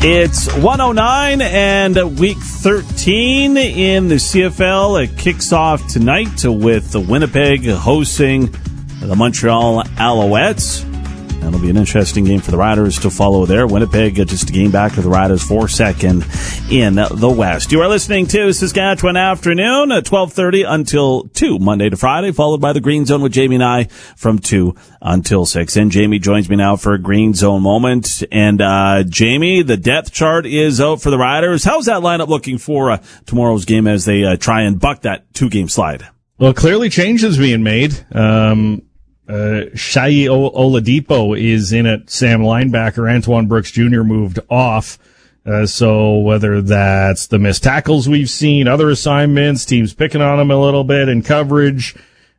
It's 109 and week 13 in the CFL. It kicks off tonight with the Winnipeg hosting the Montreal Alouettes. That'll be an interesting game for the Riders to follow there. Winnipeg just a game back of the Riders for second in the West. You are listening to Saskatchewan Afternoon at 12:30 until 2, Monday to Friday, followed by the Green Zone with Jamie and I from 2 until 6. And Jamie joins me now for a Green Zone moment. And Jamie, the depth chart is out for the Riders. How's that lineup looking for tomorrow's game as they try and buck that 2-game slide? Well, clearly changes being made. Shai Oladipo is in at Sam linebacker. Antoine Brooks Jr. moved off. So whether that's the missed tackles we've seen, other assignments, teams picking on him a little bit in coverage,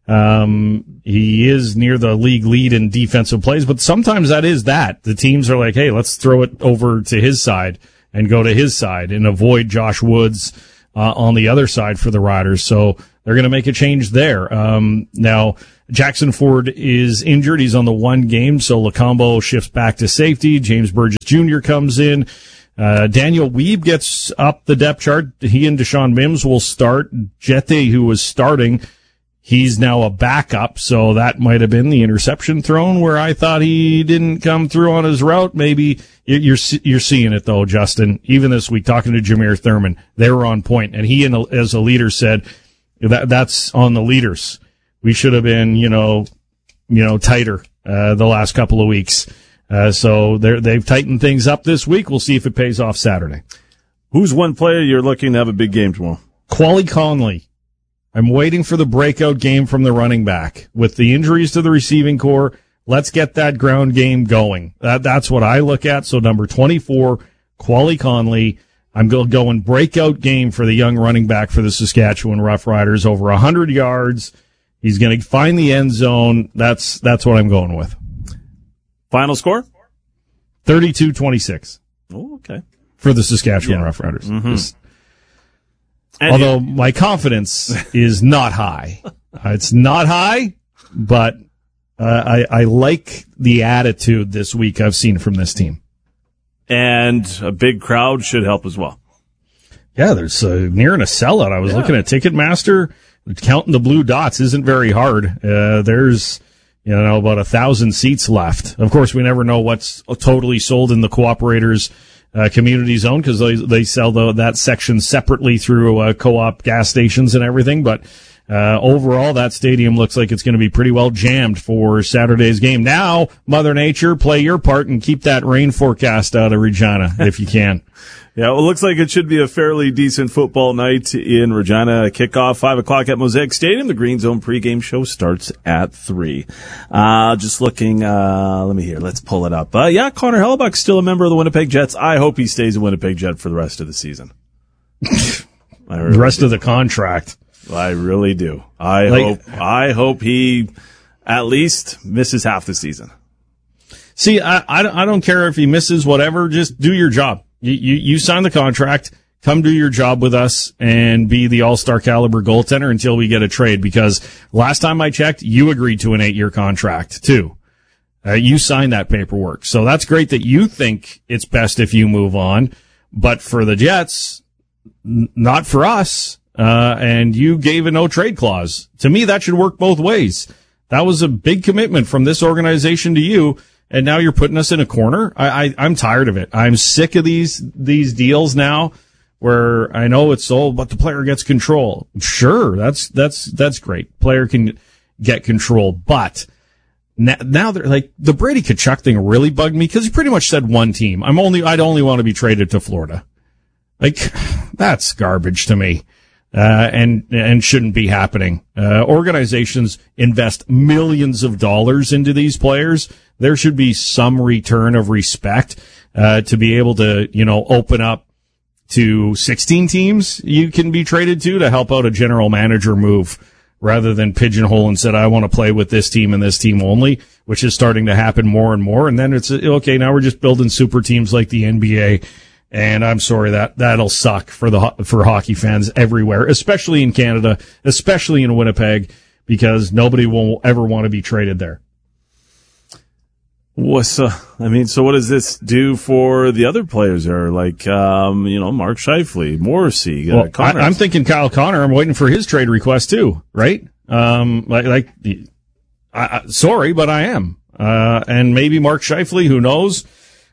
he is near the league lead in defensive plays, but sometimes that is that. The teams are like, hey, let's throw it over to his side and go to his side and avoid Josh Woods on the other side for the Riders. So they're going to make a change there. Now, Jackson Ford is injured. He's on the 1 game, so Lacombo shifts back to safety. James Burgess Jr. comes in. Daniel Weeb gets up the depth chart. He and Deshaun Mims will start. Jete, who was starting, he's now a backup, so that might have been the interception thrown where I thought he didn't come through on his route. Maybe you're seeing it, though, Justin. Even this week, talking to Jameer Thurman, they were on point, and he, as a leader, said that's on the leaders. We should have been, tighter the last couple of weeks. So they've tightened things up this week. We'll see if it pays off Saturday. Who's one player you're looking to have a big game tomorrow? Quali Conley. I'm waiting for the breakout game from the running back. With the injuries to the receiving core, let's get that ground game going. That's what I look at. So number 24, Quali Conley. I'm going breakout game for the young running back for the Saskatchewan Roughriders. Over 100 yards. He's going to find the end zone. That's what I'm going with. Final score? 32-26. Oh, okay. For the Saskatchewan Roughriders. Mm-hmm. Although my confidence is not high. It's not high, but I like the attitude this week I've seen from this team. And a big crowd should help as well. Yeah, there's nearing a sellout. I was looking at Ticketmaster. Counting the blue dots isn't very hard. There's, about 1,000 seats left. Of course, we never know what's totally sold in the Cooperators community zone because they sell that section separately through co-op gas stations and everything. But overall, that stadium looks like it's going to be pretty well jammed for Saturday's game. Now, Mother Nature, play your part and keep that rain forecast out of Regina if you can. Yeah, well, it looks like it should be a fairly decent football night in Regina. Kickoff 5 o'clock at Mosaic Stadium. The Green Zone pregame show starts at 3. Just looking, let me hear. Let's pull it up. Connor Hellebuck's still a member of the Winnipeg Jets. I hope he stays a Winnipeg Jet for the rest of the season. The rest of the contract. I really do. I hope he at least misses half the season. See, I don't care if he misses whatever. Just do your job. You sign the contract, come do your job with us, and be the all-star caliber goaltender until we get a trade, because last time I checked, you agreed to an 8-year contract, too. You signed that paperwork. So that's great that you think it's best if you move on, but for the Jets, not for us, and you gave a no-trade clause. To me, that should work both ways. That was a big commitment from this organization to you. And now you're putting us in a corner. I'm tired of it. I'm sick of these deals now where I know it's sold, but the player gets control. Sure. That's great. Player can get control, but now they're like, the Brady Tkachuk thing really bugged me because he pretty much said one team. I'd only want to be traded to Florida. Like, that's garbage to me. And shouldn't be happening. Organizations invest millions of dollars into these players. There should be some return of respect, to be able to, open up to 16 teams you can be traded to help out a general manager move rather than pigeonhole and said, I want to play with this team and this team only, which is starting to happen more and more. And then it's okay. Now we're just building super teams like the NBA. And I'm sorry that'll suck for hockey fans everywhere, especially in Canada, especially in Winnipeg, because nobody will ever want to be traded there. So what does this do for the other players there? Like, Mark Scheifele, Morrissey, Connor. I'm thinking Kyle Connor. I'm waiting for his trade request too, right? Sorry, but I am. And maybe Mark Scheifele, who knows?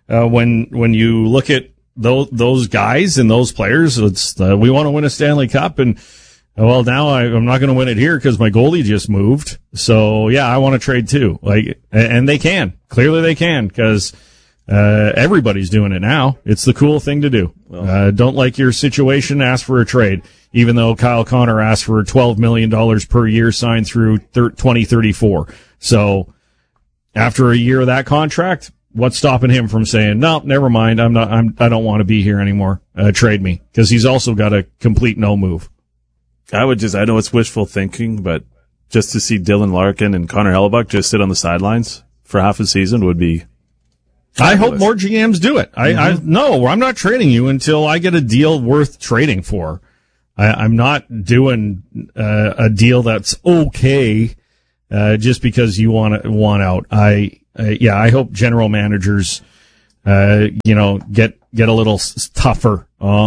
When you look at those guys and those players, it's, we want to win a Stanley Cup, and well, now I'm not going to win it here because my goalie just moved. So yeah, I want to trade too. And they can. Clearly they can, because everybody's doing it now. It's the cool thing to do. Don't like your situation, ask for a trade. Even though Kyle Connor asked for $12 million per year signed through 2034. So after a year of that contract, what's stopping him from saying, no, never mind. I don't want to be here anymore. Trade me. Because he's also got a complete no move. I know it's wishful thinking, but just to see Dylan Larkin and Connor Hellebuyck just sit on the sidelines for half a season would be fabulous. I hope more GMs do it. No, I'm not trading you until I get a deal worth trading for. I'm not doing a deal that's okay just because you want out. I hope general managers get a little tougher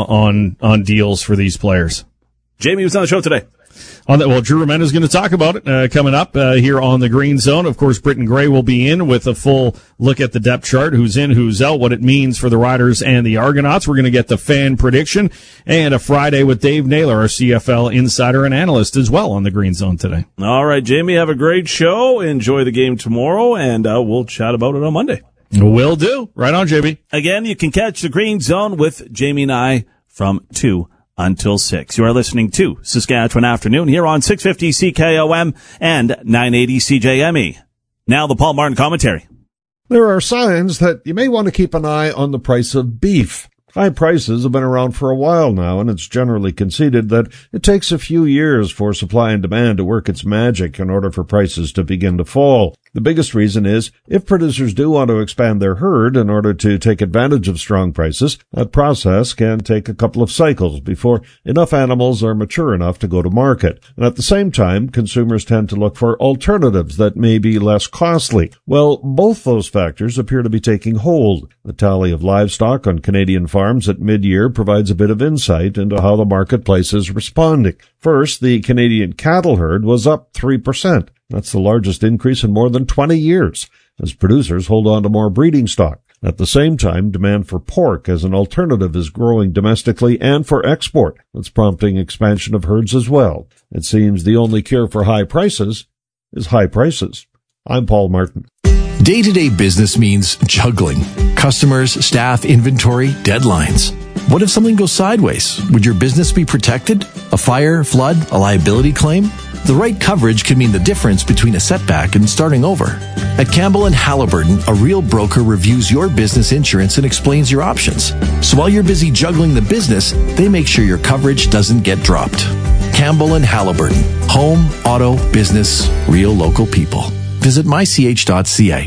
on deals for these players. Jamie was on the show today. Drew Romano is going to talk about it coming up here on the Green Zone. Of course, Britton Gray will be in with a full look at the depth chart, who's in, who's out, what it means for the Riders and the Argonauts. We're going to get the fan prediction and a Friday with Dave Naylor, our CFL insider and analyst, as well on the Green Zone today. All right, Jamie, have a great show. Enjoy the game tomorrow, and we'll chat about it on Monday. Will do. Right on, JB. Again, you can catch the Green Zone with Jamie and I from 2 until 6. You are listening to Saskatchewan Afternoon here on 650 CKOM and 980 CJME. Now the Paul Martin commentary. There are signs that you may want to keep an eye on the price of beef. High prices have been around for a while now, and it's generally conceded that it takes a few years for supply and demand to work its magic in order for prices to begin to fall. The biggest reason is, if producers do want to expand their herd in order to take advantage of strong prices, that process can take a couple of cycles before enough animals are mature enough to go to market. And at the same time, consumers tend to look for alternatives that may be less costly. Well, both those factors appear to be taking hold. The tally of livestock on Canadian farms at mid-year provides a bit of insight into how the marketplace is responding. First, the Canadian cattle herd was up 3%. That's the largest increase in more than 20 years, as producers hold on to more breeding stock. At the same time, demand for pork as an alternative is growing domestically and for export. That's prompting expansion of herds as well. It seems the only cure for high prices is high prices. I'm Paul Martin. Day-to-day business means juggling. Customers, staff, inventory, deadlines. What if something goes sideways? Would your business be protected? A fire, flood, a liability claim? The right coverage can mean the difference between a setback and starting over. At Campbell & Halliburton, a real broker reviews your business insurance and explains your options. So while you're busy juggling the business, they make sure your coverage doesn't get dropped. Campbell & Halliburton. Home, auto, business, real local people. Visit mych.ca.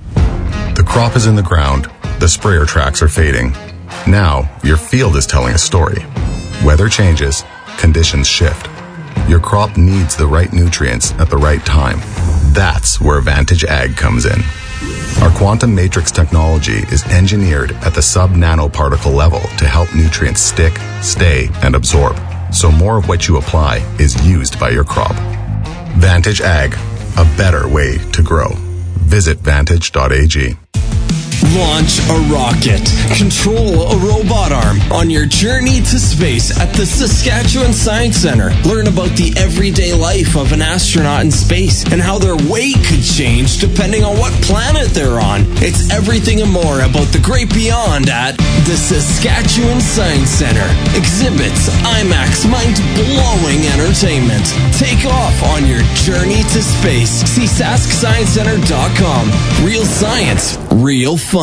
The crop is in the ground. The sprayer tracks are fading. Now, your field is telling a story. Weather changes. Conditions shift. Your crop needs the right nutrients at the right time. That's where Vantage Ag comes in. Our quantum matrix technology is engineered at the sub-nanoparticle level to help nutrients stick, stay, and absorb, so more of what you apply is used by your crop. Vantage Ag, a better way to grow. Visit vantage.ag. Launch a rocket. Control a robot arm on your journey to space at the Saskatchewan Science Centre. Learn about the everyday life of an astronaut in space and how their weight could change depending on what planet they're on. It's everything and more about the great beyond at the Saskatchewan Science Centre. Exhibits, IMAX, mind-blowing entertainment. Take off on your journey to space. See SaskScienceCenter.com. Real science, real fun.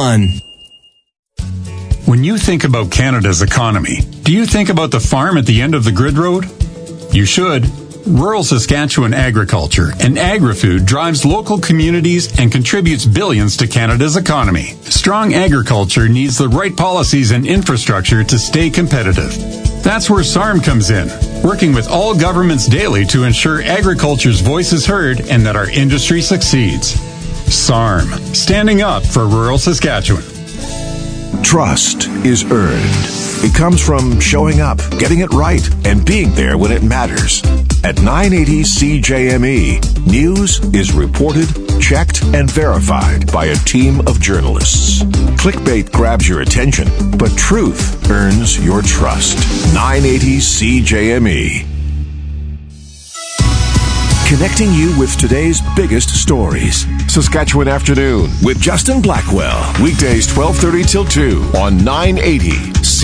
When you think about Canada's economy, do you think about the farm at the end of the grid road? You should. Rural Saskatchewan agriculture and agri-food drives local communities and contributes billions to Canada's economy. Strong agriculture needs the right policies and infrastructure to stay competitive. That's where SARM comes in, working with all governments daily to ensure agriculture's voice is heard and that our industry succeeds. SARM, standing up for rural Saskatchewan. Trust is earned. It comes from showing up, getting it right, and being there when it matters. At 980 CJME, news is reported, checked, and verified by a team of journalists. Clickbait grabs your attention, but truth earns your trust. 980 CJME. Connecting you with today's biggest stories. Saskatchewan Afternoon with Justin Blackwell. Weekdays 12:30 till 2 on 980